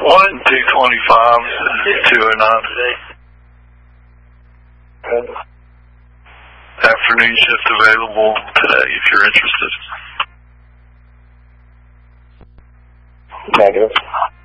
1 225 209. Afternoon shift available today if you're interested. Negative.